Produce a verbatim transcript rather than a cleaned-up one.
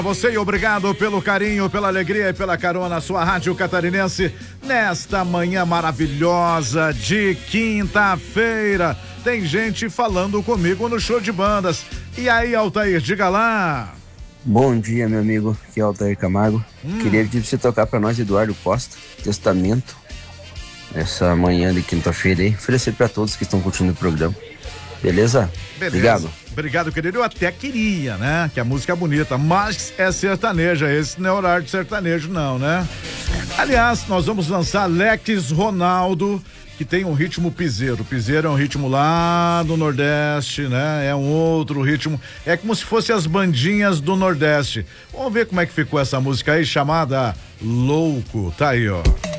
Você e obrigado pelo carinho, pela alegria e pela carona, sua rádio catarinense, nesta manhã maravilhosa de quinta-feira. Tem gente falando comigo no show de bandas. E aí, Altair, diga lá. Bom dia, meu amigo, aqui é Altair Camargo. Hum. Queria pedir pra você tocar pra nós, Eduardo Costa, Testamento, essa manhã de quinta-feira aí. Oferecer pra todos que estão curtindo o programa. Beleza? Beleza. Obrigado. Obrigado, querido. Eu até queria, né? Que a música é bonita, mas é sertaneja. Esse não é horário de sertanejo, não, né? Aliás, nós vamos lançar Lex Ronaldo, que tem um ritmo piseiro. Piseiro é um ritmo lá do Nordeste, né? É um outro ritmo. É como se fosse as bandinhas do Nordeste. Vamos ver como é que ficou essa música aí, chamada Louco. Tá aí, ó.